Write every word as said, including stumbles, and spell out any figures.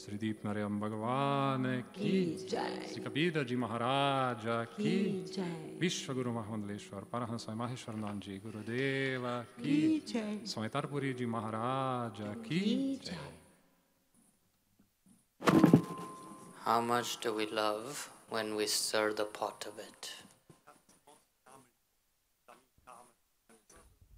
Sri Deep Mariam Bhagavan ki jai. Sri Kabir Ji Maharaja ki jai. Vishwaguru Mahundleshwar Parahans Swami Maheshwaranand Gurudeva ki jai. Swami Tarpuri Ji Maharaja ki jai. How much do we love when we stir the pot of it?